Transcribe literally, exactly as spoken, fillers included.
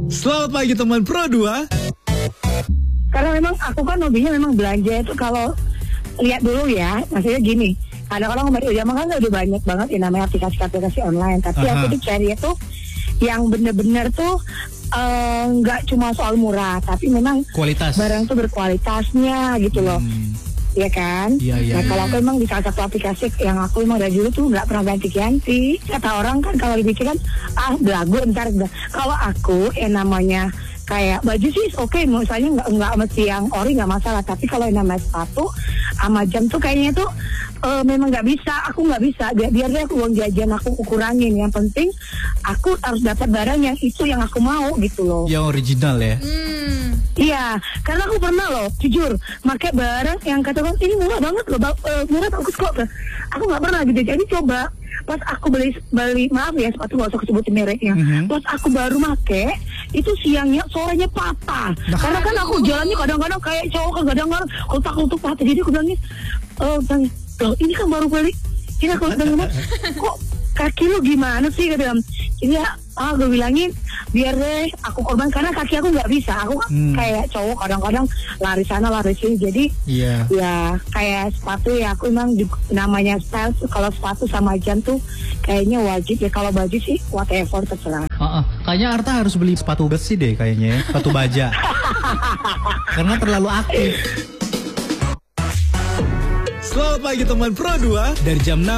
Selamat pagi teman Pro dua. Karena memang aku kan hobinya memang belanja itu kalau lihat dulu ya, maksudnya gini. Kadang-kadang kemarin zaman kan udah banyak banget yang namanya aplikasi-aplikasi online, tapi Aha. aku tuh cari itu yang bener-bener tuh nggak uh, cuma soal murah, tapi memang Kualitas. barang tuh berkualitasnya gitu loh. Hmm. Ya kan? Iya, iya, nah iya. kalau aku emang di salah satu aplikasi yang aku emang dari dulu tuh nggak pernah ganti-ganti. Kata orang kan kalau dipikir kan, ah belagu ntar. Kalau aku yang namanya kayak baju sih oke, okay, misalnya nggak nggak mesti yang ori nggak masalah. Tapi kalau yang namanya sepatu sama jam tuh kayaknya tuh uh, memang nggak bisa. Aku nggak bisa. Biar biar deh aku uang jajan aku kurangin. Yang penting aku harus dapat barang yang itu yang aku mau gitu loh. Yang original ya. Hmm. Iya, karena aku pernah loh, jujur, pakai barang yang katakan ini murah banget loh, ba- uh, murah bagus kok. Aku nggak pernah gitu, jadi coba pas aku beli beli maaf ya sepatu nggak usah sebutin mereknya. Mm-hmm. Pas aku baru make itu siangnya sorenya patah. Nah. Karena kan aku jalannya kadang-kadang kayak cowok kan kadang-kadang kotak-kotak patah. Jadi aku bilangnya, oh bang, loh ini kan baru beli. Ini aku bilang kok kaki lu gimana sih gitu. Ini ya, ah gue bilangin biar deh aku korban karena kaki aku nggak bisa. Aku Hmm. kayak cowok kadang-kadang lari sana lari sini. Jadi Iya. ya kayak sepatu ya aku emang di, namanya style tuh, kalau sepatu sama jam tuh kayaknya wajib ya. Kalau baju sih whatever terserah. Uh-uh. Kayaknya Arta harus beli sepatu besi deh kayaknya ya. Sepatu baja. Karena terlalu aktif. Selamat pagi teman Pro dua. Dari jam enam